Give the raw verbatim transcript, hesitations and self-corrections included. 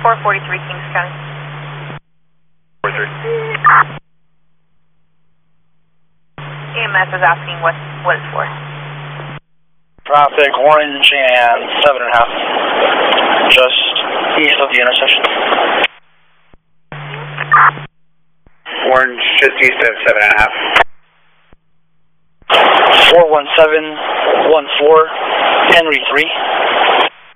four forty-three, Kings County. forty-three. E M S is asking what, what it's for. Traffic orange and seven and a half. Just east of the intersection. Orange, just east of seven and a half. four one seven one four, Henry three.